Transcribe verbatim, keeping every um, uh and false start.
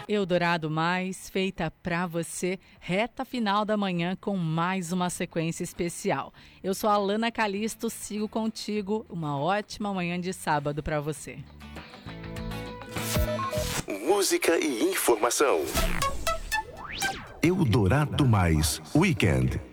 Eldorado Mais, feita pra você, reta final da manhã com mais uma sequência especial. Eu sou a Alana Calisto, sigo contigo. Uma ótima manhã de sábado pra você. Música e informação. Eldorado Mais, Weekend.